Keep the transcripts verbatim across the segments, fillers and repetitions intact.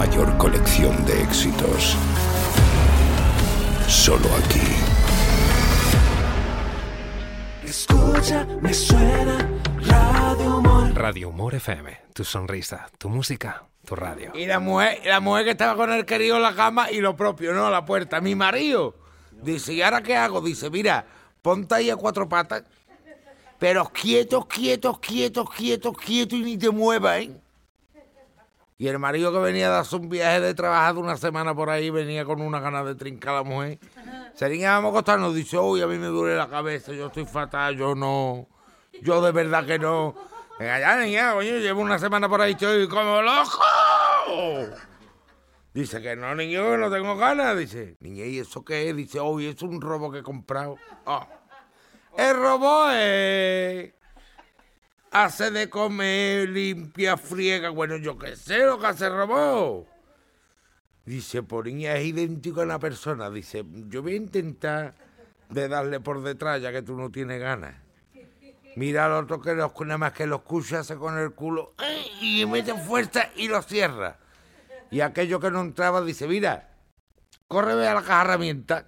mayor colección de éxitos. Solo aquí. Escucha, me suena Radio Humor. Radio Humor F M, tu sonrisa, tu música, tu radio. Y la mujer, la mujer que estaba con el querido en la cama y lo propio, no, a la puerta. Mi marido dice, ¿y ahora qué hago? Dice, mira, ponte ahí a cuatro patas, pero quietos, quietos, quietos, quietos, quietos y ni te muevas, ¿eh? Y el marido que venía de hacer un viaje de trabajo de una semana por ahí, venía con una ganas de trincar a la mujer. Sería, vamos a acostarnos, dice, uy, a mí me duele la cabeza, yo estoy fatal, yo no, yo de verdad que no. Venga, ya, niña, coño, llevo una semana por ahí, estoy como loco. Dice que no, niño, que no tengo ganas. Dice, niña, ¿y eso qué es? Dice, uy, es un robo que he comprado. Oh. El robot es... hace de comer, limpia, friega. Bueno, yo qué sé lo que hace el robot. Dice, por niña, es idéntico a una persona. Dice, yo voy a intentar de darle por detrás, ya que tú no tienes ganas. Mira al otro que los, nada más que lo escucha, hace con el culo y mete fuerza y lo cierra. Y aquello que no entraba dice, mira, corre, ve a la caja herramientas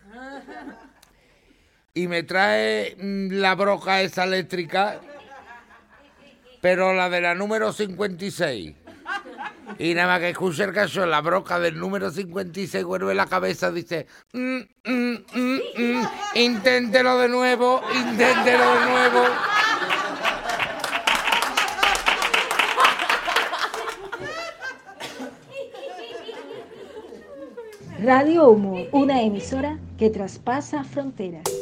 y me trae la broca esa eléctrica, pero la de la número cincuenta y seis. Y nada más que escucha el caso, la broca del número cincuenta y seis, vuelve la cabeza, dice, mm, mm, mm, mm, inténtelo de nuevo, inténtelo de nuevo. Radio Humor, una emisora que traspasa fronteras.